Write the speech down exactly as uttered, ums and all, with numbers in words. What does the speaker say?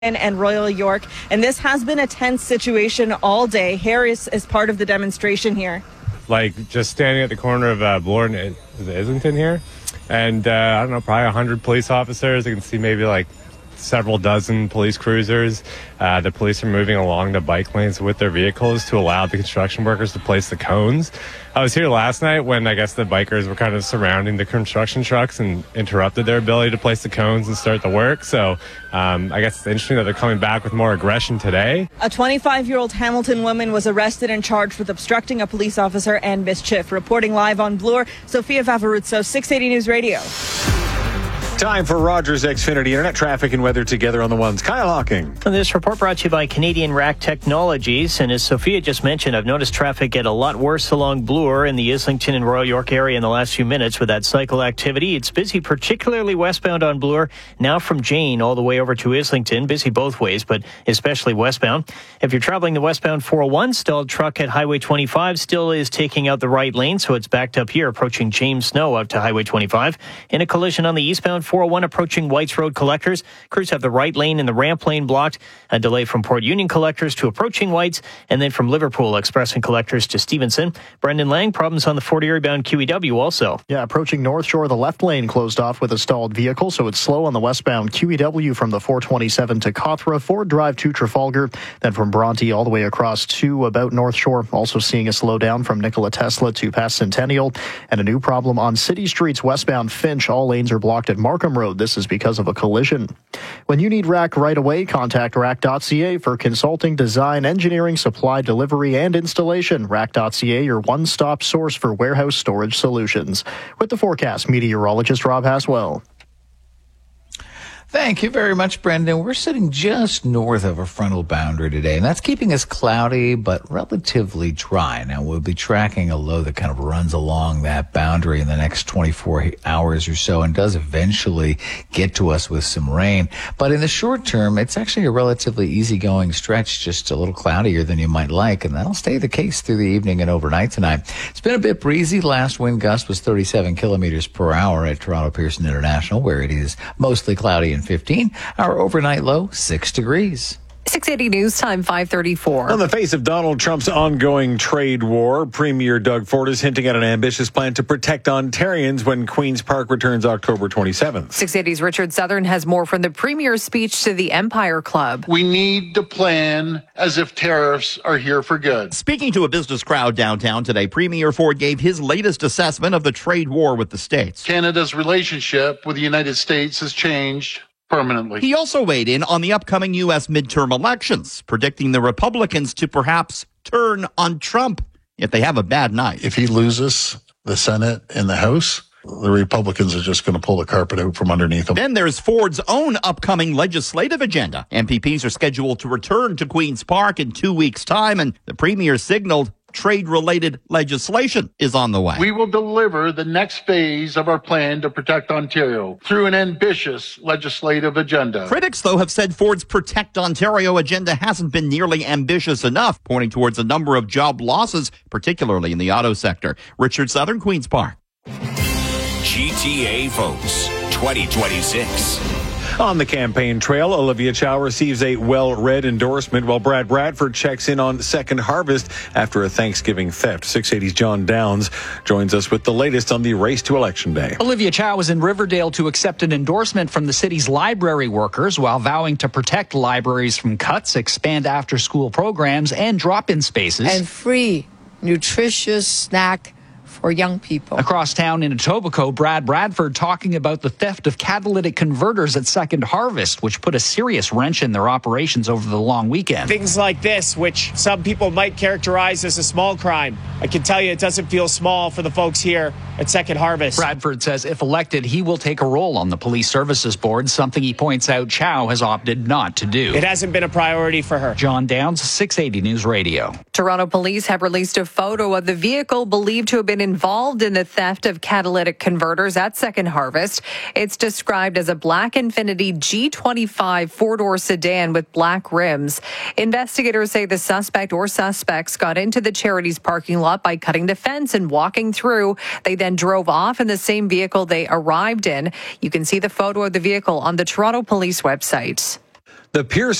and Royal York, and this has been a tense situation all day. Harris is part of the demonstration here. Like just standing at the corner of uh, Bloor and Islington here, and uh, I don't know, probably a hundred police officers. I can see maybe like several dozen police cruisers. Uh, the police are moving along the bike lanes with their vehicles to allow the construction workers to place the cones. I was here last night when I guess the bikers were kind of surrounding the construction trucks and interrupted their ability to place the cones and start the work. So um, I guess it's interesting that they're coming back with more aggression today. A twenty-five-year-old Hamilton woman was arrested and charged with obstructing a police officer and mischief. Reporting live on Bloor, Sophia Favoruzzo, six eighty News Radio. Time for Rogers Xfinity Internet traffic and weather together on the ones. Kyle Hawking. This report brought to you by Canadian Rack Technologies. And as Sophia just mentioned, I've noticed traffic get a lot worse along Bloor in the Islington and Royal York area in the last few minutes with that cycle activity. It's busy, particularly westbound on Bloor, now from Jane all the way over to Islington. Busy both ways, but especially westbound. If you're traveling the westbound four oh one, stalled truck at Highway twenty-five still is taking out the right lane, so it's backed up here approaching James Snow out to Highway twenty-five. In a collision on the eastbound four oh one approaching Whites Road Collectors. Crews have the right lane and the ramp lane blocked. A delay from Port Union Collectors to approaching Whites, and then from Liverpool Express and Collectors to Stevenson. Brendan Lang, problems on the Fort Erie bound Q E W also. Yeah, approaching North Shore, the left lane closed off with a stalled vehicle, so it's slow on the westbound Q E W from the four twenty-seven to Cawthra, Ford Drive to Trafalgar, then from Bronte all the way across to about North Shore. Also seeing a slowdown from Nikola Tesla to past Centennial, and a new problem on city streets westbound Finch. All lanes are blocked at Markham Road. This is because of a collision. When you need Rack right away, contact rack dot c a for consulting, design, engineering, supply, delivery, and installation. rack dot c a, your one-stop source for warehouse storage solutions. With the forecast, meteorologist Rob Haswell. Thank you very much, Brendan. We're sitting just north of a frontal boundary today, and that's keeping us cloudy but relatively dry. Now, we'll be tracking a low that kind of runs along that boundary in the next twenty-four hours or so and does eventually get to us with some rain. But in the short term, it's actually a relatively easygoing stretch, just a little cloudier than you might like, and that'll stay the case through the evening and overnight tonight. It's been a bit breezy. Last wind gust was thirty-seven kilometers per hour at Toronto Pearson International, where it is mostly cloudy and fifteen. Our overnight low, six degrees. six eighty News Time, five thirty-four. On the face of Donald Trump's ongoing trade war, Premier Doug Ford is hinting at an ambitious plan to protect Ontarians when Queen's Park returns October twenty-seventh. six eighty's Richard Southern has more from the Premier's speech to the Empire Club. We need to plan as if tariffs are here for good. Speaking to a business crowd downtown today, Premier Ford gave his latest assessment of the trade war with the states. Canada's relationship with the United States has changed permanently. He also weighed in on the upcoming U S midterm elections, predicting the Republicans to perhaps turn on Trump if they have a bad night. If he loses the Senate and the House, the Republicans are just going to pull the carpet out from underneath them. Then there's Ford's own upcoming legislative agenda. M P Ps are scheduled to return to Queen's Park in two weeks' time, and the Premier signaled trade-related legislation is on the way. We will deliver the next phase of our plan to protect Ontario through an ambitious legislative agenda. Critics, though, have said Ford's Protect Ontario agenda hasn't been nearly ambitious enough, pointing towards a number of job losses, particularly in the auto sector. Richard Southern, Queen's Park. G T A votes twenty twenty-six. On the campaign trail, Olivia Chow receives a well-read endorsement while Brad Bradford checks in on Second Harvest after a Thanksgiving theft. six eighty's John Downs joins us with the latest on the race to Election Day. Olivia Chow was in Riverdale to accept an endorsement from the city's library workers while vowing to protect libraries from cuts, expand after-school programs, and drop-in spaces. And free, nutritious snack for young people. Across town in Etobicoke, Brad Bradford talking about the theft of catalytic converters at Second Harvest, which put a serious wrench in their operations over the long weekend. Things like this, which some people might characterize as a small crime, I can tell you it doesn't feel small for the folks here at Second Harvest. Bradford says if elected, he will take a role on the Police Services Board, something he points out Chow has opted not to do. It hasn't been a priority for her. John Downs, six eighty News Radio. Toronto police have released a photo of the vehicle believed to have been involved in the theft of catalytic converters at Second Harvest. It's described as a black Infiniti G twenty-five four-door sedan with black rims. Investigators say the suspect or suspects got into the charity's parking lot by cutting the fence and walking through. They then drove off in the same vehicle they arrived in. You can see the photo of the vehicle on the Toronto Police website. The Pierce